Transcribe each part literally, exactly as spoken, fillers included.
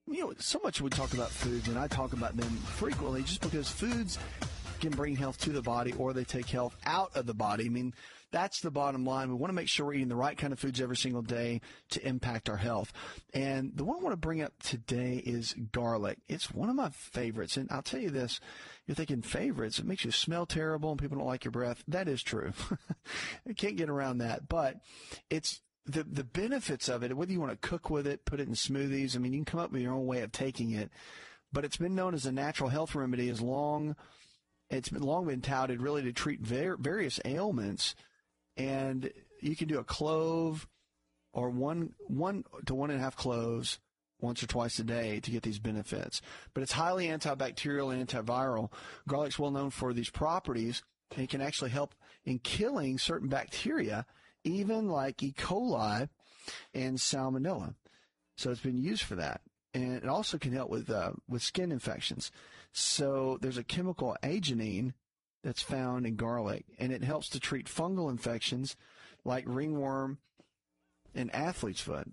You know, so much we talk about foods, and I talk about them frequently just because foods can bring health to the body or they take health out of the body. I mean, that's the bottom line. We want to make sure we're eating the right kind of foods every single day to impact our health. And the one I want to bring up today is garlic. It's one of my favorites. And I'll tell you this, you're thinking favorites, it makes you smell terrible and people don't like your breath. That is true. I can't get around that. But it's the the benefits of it, whether you want to cook with it, put it in smoothies. I mean, you can come up with your own way of taking it. But it's been known as a natural health remedy as long It's been long been touted really to treat ver- various ailments, and you can do a clove or one one to one and a half cloves once or twice a day to get these benefits. But it's highly antibacterial and antiviral. Garlic's well known for these properties, and it can actually help in killing certain bacteria, even like E. coli and Salmonella. So it's been used for that. And it also can help with uh, with skin infections. So there's a chemical agenine that's found in garlic, and it helps to treat fungal infections like ringworm and athlete's foot.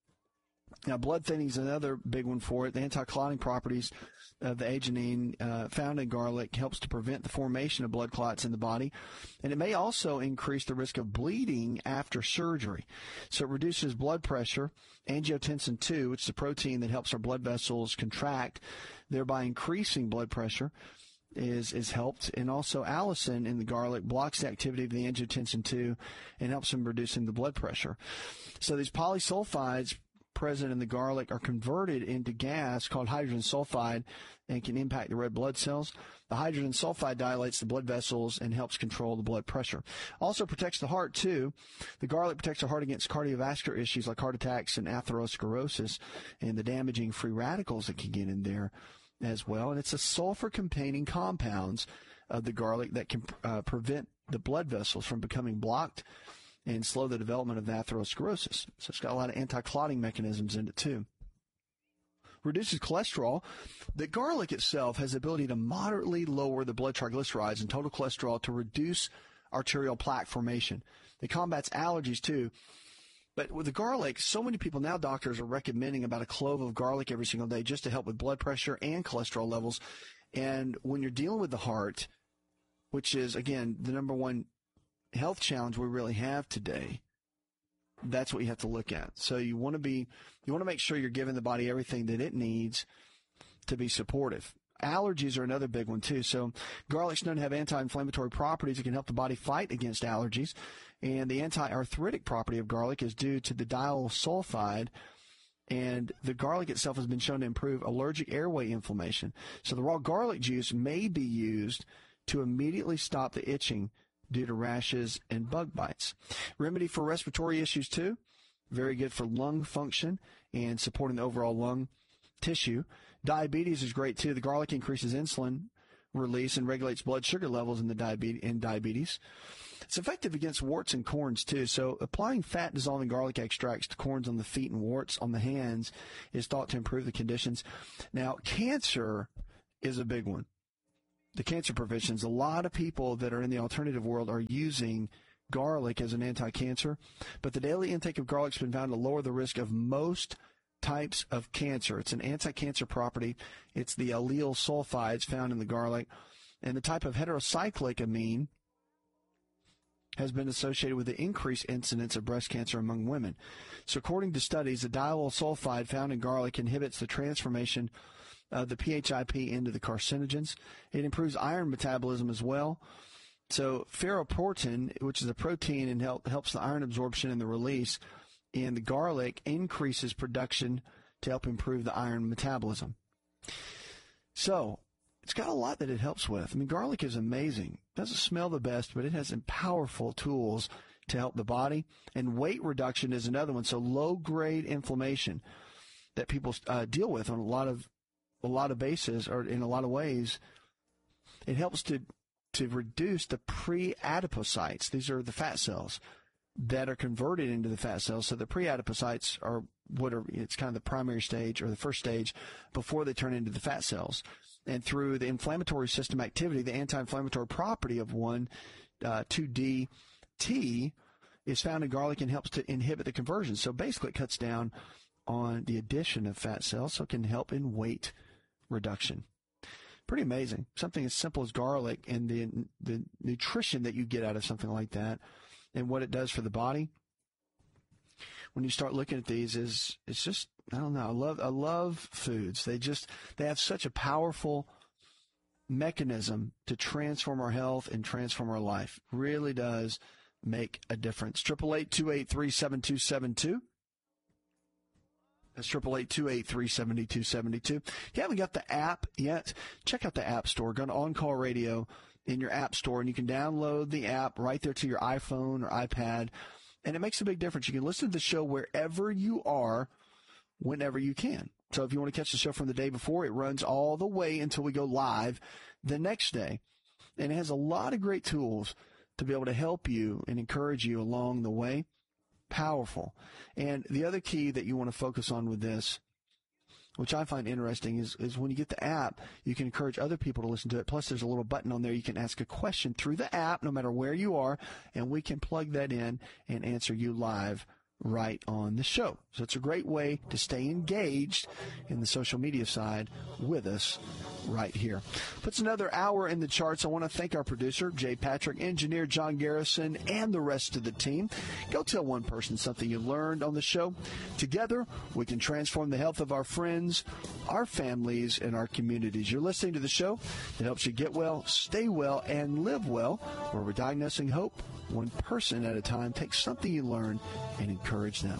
Now, blood thinning is another big one for it. The anti-clotting properties of the agenine uh, found in garlic helps to prevent the formation of blood clots in the body, and it may also increase the risk of bleeding after surgery. So it reduces blood pressure. Angiotensin two, which is a protein that helps our blood vessels contract, thereby increasing blood pressure, is is helped. And also allicin in the garlic blocks the activity of the angiotensin two and helps in reducing the blood pressure. So these polysulfides present in the garlic are converted into gas called hydrogen sulfide and can impact the red blood cells. The hydrogen sulfide dilates the blood vessels and helps control the blood pressure. Also protects the heart too. The garlic protects the heart against cardiovascular issues like heart attacks and atherosclerosis and the damaging free radicals that can get in there as well. And it's a sulfur-containing compounds of the garlic that can uh, prevent the blood vessels from becoming blocked and slow the development of atherosclerosis. So it's got a lot of anti-clotting mechanisms in it too. Reduces cholesterol. The garlic itself has the ability to moderately lower the blood triglycerides and total cholesterol to reduce arterial plaque formation. It combats allergies too. But with the garlic, so many people now, doctors are recommending about a clove of garlic every single day just to help with blood pressure and cholesterol levels. And when you're dealing with the heart, which is, again, the number one health challenge we really have today, that's what you have to look at. So you want to be, you want to make sure you're giving the body everything that it needs to be supportive. Allergies are another big one too. So garlic's known to have anti-inflammatory properties. It can help the body fight against allergies. And the anti-arthritic property of garlic is due to the diol sulfide. And the garlic itself has been shown to improve allergic airway inflammation. So the raw garlic juice may be used to immediately stop the itching due to rashes and bug bites. Remedy for respiratory issues too. Very good for lung function and supporting the overall lung tissue. Diabetes is great too. The garlic increases insulin release and regulates blood sugar levels in the diabetes in diabetes. It's effective against warts and corns too. So applying fat dissolving garlic extracts to corns on the feet and warts on the hands is thought to improve the conditions. Now, cancer is a big one. The cancer preventions, a lot of people that are in the alternative world are using garlic as an anti-cancer, but the daily intake of garlic has been found to lower the risk of most types of cancer. It's an anti-cancer property. It's the allyl sulfides found in the garlic, and the type of heterocyclic amine has been associated with the increased incidence of breast cancer among women. So according to studies, the diol sulfide found in garlic inhibits the transformation of the P H I P into the carcinogens. It improves iron metabolism as well. So ferroportin, which is a protein and help, helps the iron absorption and the release, and the garlic increases production to help improve the iron metabolism. So it's got a lot that it helps with. I mean, garlic is amazing. It doesn't smell the best, but it has some powerful tools to help the body. And weight reduction is another one. So low-grade inflammation that people uh, deal with on a lot of a lot of bases, or in a lot of ways, it helps to to reduce the pre-adipocytes. These are the fat cells that are converted into the fat cells. So the pre-adipocytes are what are, it's kind of the primary stage or the first stage before they turn into the fat cells. And through the inflammatory system activity, the anti-inflammatory property of one, uh, two D T is found in garlic and helps to inhibit the conversion. So basically it cuts down on the addition of fat cells, so it can help in weight reduction. Pretty amazing. Something as simple as garlic and the the nutrition that you get out of something like that and what it does for the body. When you start looking at these, is it's just, I don't know, I love I love foods. They just, they have such a powerful mechanism to transform our health and transform our life. Really does make a difference. eight eight eight, two eight three, seven two seven two. That's eight eight eight, two eight three, seven two seven two. If you haven't got the app yet, check out the App Store. Go to On Call Radio in your App Store, and you can download the app right there to your iPhone or iPad, and it makes a big difference. You can listen to the show wherever you are, whenever you can. So if you want to catch the show from the day before, it runs all the way until we go live the next day. And it has a lot of great tools to be able to help you and encourage you along the way. Powerful. And the other key that you want to focus on with this, which I find interesting, is, is when you get the app, you can encourage other people to listen to it. Plus, there's a little button on there. You can ask a question through the app, no matter where you are, and we can plug that in and answer you live right on the show. So it's a great way to stay engaged in the social media side with us right here. Puts another hour in the charts. I want to thank our producer, Jay Patrick, engineer John Garrison, and the rest of the team. Go tell one person something you learned on the show. Together, we can transform the health of our friends, our families, and our communities. You're listening to the show that helps you get well, stay well, and live well, where we're diagnosing hope one person at a time. Take something you learn and encourage them.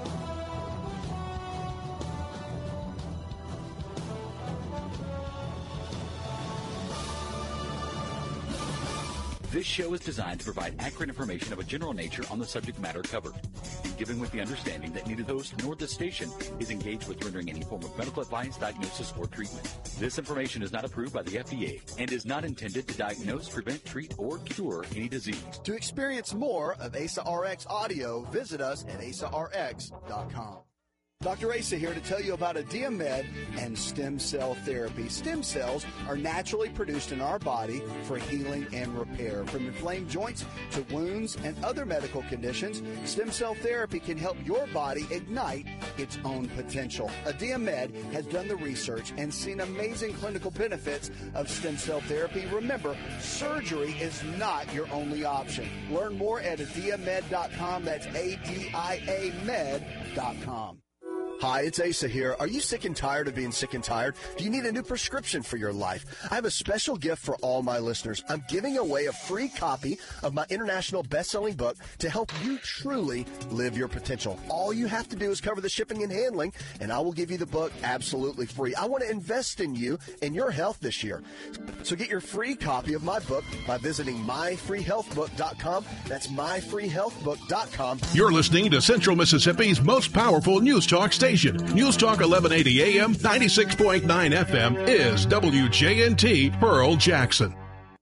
This show is designed to provide accurate information of a general nature on the subject matter covered, and given with the understanding that neither the host nor the station is engaged with rendering any form of medical advice, diagnosis, or treatment. This information is not approved by the F D A and is not intended to diagnose, prevent, treat, or cure any disease. To experience more of A S A R X audio, visit us at A S A R X dot com. Doctor Asa here to tell you about Adiamed and stem cell therapy. Stem cells are naturally produced in our body for healing and repair. From inflamed joints to wounds and other medical conditions, stem cell therapy can help your body ignite its own potential. Adiamed has done the research and seen amazing clinical benefits of stem cell therapy. Remember, surgery is not your only option. Learn more at adiamed dot com. That's A D I A med dot com. Hi, it's Asa here. Are you sick and tired of being sick and tired? Do you need a new prescription for your life? I have a special gift for all my listeners. I'm giving away a free copy of my international best-selling book to help you truly live your potential. All you have to do is cover the shipping and handling, and I will give you the book absolutely free. I want to invest in you and your health this year. So get your free copy of my book by visiting my free health book dot com. That's my free health book dot com. You're listening to Central Mississippi's most powerful news talk station. News Talk eleven eighty A M, ninety-six point nine F M is W J N T Pearl Jackson.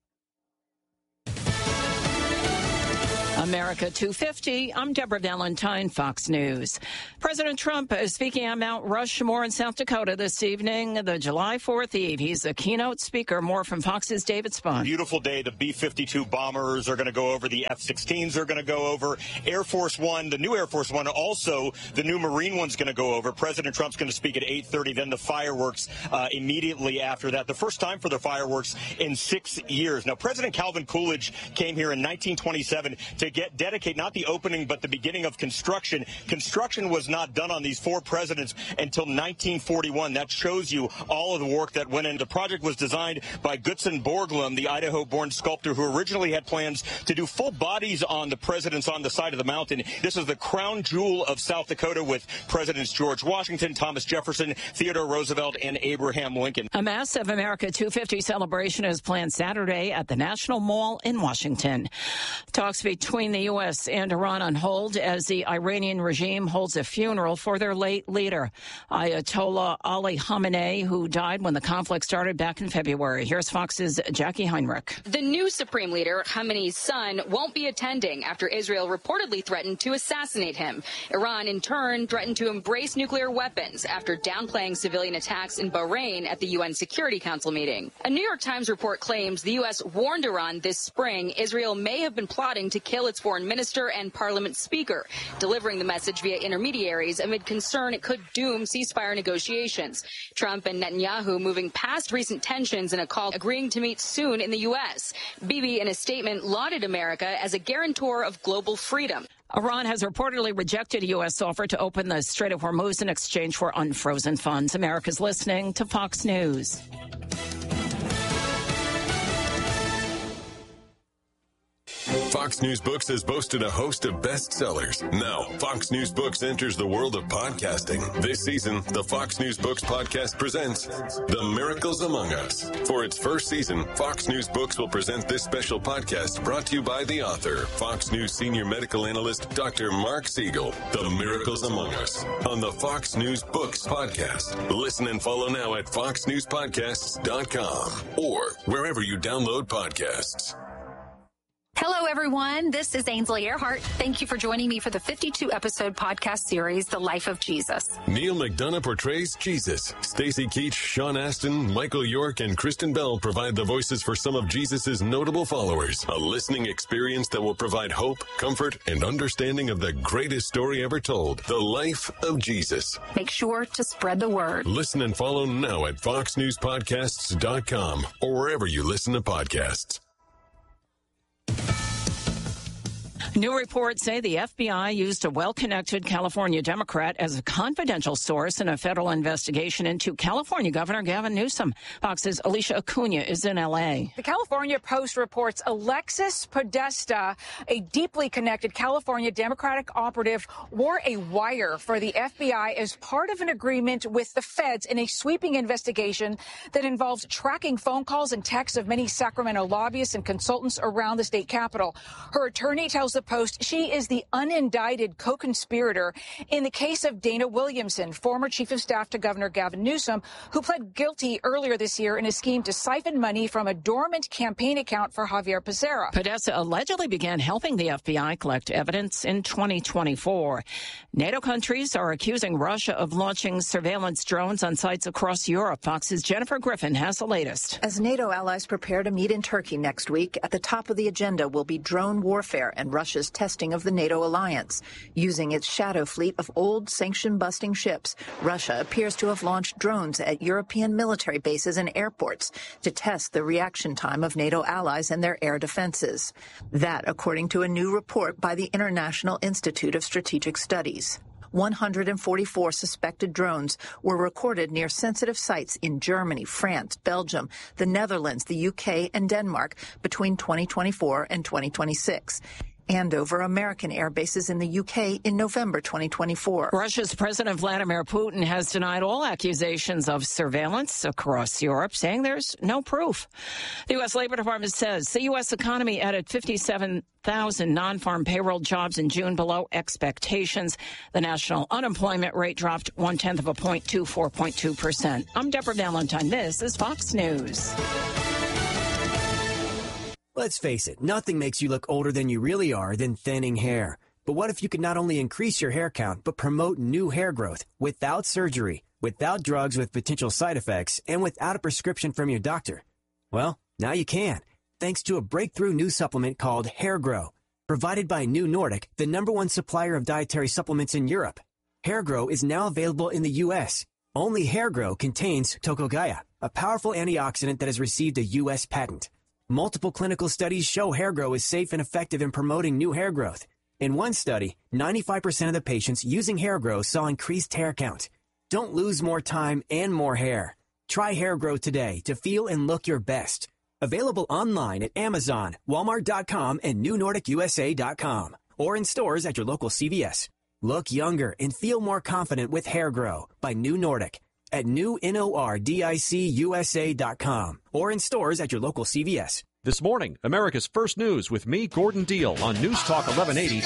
America two fifty. I'm Deborah Valentine, Fox News. President Trump is speaking at Mount Rushmore in South Dakota this evening, the July fourth Eve. He's the keynote speaker. More from Fox's David Spahn. Beautiful day. The B fifty-two bombers are going to go over. The F sixteens are going to go over. Air Force One, the new Air Force One, also the new Marine One's going to go over. President Trump's going to speak at eight thirty. Then the fireworks uh, immediately after that. The first time for the fireworks in six years. Now, President Calvin Coolidge came here in nineteen twenty-seven to get dedicate not the opening but the beginning of construction. Construction was not done on these four presidents until nineteen forty-one. That shows you all of the work that went into. The project was designed by Gutzon Borglum, the Idaho-born sculptor who originally had plans to do full bodies on the presidents on the side of the mountain. This is the crown jewel of South Dakota with Presidents George Washington, Thomas Jefferson, Theodore Roosevelt, and Abraham Lincoln. A massive America two fifty celebration is planned Saturday at the National Mall in Washington. Talks between the U S and Iran on hold as the Iranian regime holds a funeral for their late leader, Ayatollah Ali Khamenei, who died when the conflict started back in February. Here's Fox's Jackie Heinrich. The new supreme leader, Khamenei's son, won't be attending after Israel reportedly threatened to assassinate him. Iran, in turn, threatened to embrace nuclear weapons after downplaying civilian attacks in Bahrain at the U N Security Council meeting. A New York Times report claims the U S warned Iran this spring Israel may have been plotting to kill its foreign foreign minister and parliament speaker, delivering the message via intermediaries amid concern it could doom ceasefire negotiations. Trump and Netanyahu moving past recent tensions in a call agreeing to meet soon in the U S. Bibi, in a statement, lauded America as a guarantor of global freedom. Iran has reportedly rejected a U S offer to open the Strait of Hormuz in exchange for unfrozen funds. America's listening to Fox News. Fox News Books has boasted a host of bestsellers. Now, Fox News Books enters the world of podcasting. This season, the Fox News Books podcast presents The Miracles Among Us. For its first season, Fox News Books will present this special podcast brought to you by the author, Fox News senior medical analyst, Doctor Mark Siegel. The Miracles Among Us on the Fox News Books podcast. Listen and follow now at fox news podcasts dot com or wherever you download podcasts. Hello, everyone. This is Ainsley Earhart. Thank you for joining me for the fifty-two episode podcast series, The Life of Jesus. Neil McDonough portrays Jesus. Stacey Keach, Sean Astin, Michael York, and Kristen Bell provide the voices for some of Jesus' notable followers. A listening experience that will provide hope, comfort, and understanding of the greatest story ever told, The Life of Jesus. Make sure to spread the word. Listen and follow now at fox news podcasts dot com or wherever you listen to podcasts. New reports say the F B I used a well-connected California Democrat as a confidential source in a federal investigation into California Governor Gavin Newsom. Fox's Alicia Acuna is in L A. The California Post reports Alexis Podesta, a deeply connected California Democratic operative, wore a wire for the F B I as part of an agreement with the feds in a sweeping investigation that involves tracking phone calls and texts of many Sacramento lobbyists and consultants around the state capitol. Her attorney tells the Post she is the unindicted co-conspirator in the case of Dana Williamson, former chief of staff to Governor Gavin Newsom, who pled guilty earlier this year in a scheme to siphon money from a dormant campaign account for Javier Becerra. Podesta allegedly began helping the F B I collect evidence in twenty twenty-four. NATO countries are accusing Russia of launching surveillance drones on sites across Europe. Fox's Jennifer Griffin has the latest. As NATO allies prepare to meet in Turkey next week, at the top of the agenda will be drone warfare and Russia's testing of the NATO alliance. Using its shadow fleet of old sanction-busting ships, Russia appears to have launched drones at European military bases and airports to test the reaction time of NATO allies and their air defenses. That, according to a new report by the International Institute of Strategic Studies. one hundred forty-four suspected drones were recorded near sensitive sites in Germany, France, Belgium, the Netherlands, the U K, and Denmark between twenty twenty-four and twenty twenty-six. And over American air bases in the U K in November twenty twenty-four. Russia's President Vladimir Putin has denied all accusations of surveillance across Europe, saying there's no proof. The U S. Labor Department says the U S economy added fifty-seven thousand non-farm payroll jobs in June, below expectations. The national unemployment rate dropped one-tenth of a point to four point two percent. I'm Deborah Valentine. This is Fox News. Let's face it, nothing makes you look older than you really are than thinning hair. But what if you could not only increase your hair count, but promote new hair growth without surgery, without drugs with potential side effects, and without a prescription from your doctor? Well, now you can, thanks to a breakthrough new supplement called Hair Grow, provided by New Nordic, the number one supplier of dietary supplements in Europe. Hair Grow is now available in the U S. Only Hair Grow contains Tocogaya, a powerful antioxidant that has received a U S patent. Multiple clinical studies show Hair Grow is safe and effective in promoting new hair growth. In one study, ninety-five percent of the patients using Hair Grow saw increased hair count. Don't lose more time and more hair. Try Hair Grow today to feel and look your best. Available online at Amazon, Walmart dot com, and New Nordic U S A dot com, or in stores at your local C V S. Look younger and feel more confident with Hair Grow by New Nordic at new nordic U S A dot com or in stores at your local C V S. This morning, America's First News with me, Gordon Deal, on News Talk eleven eighty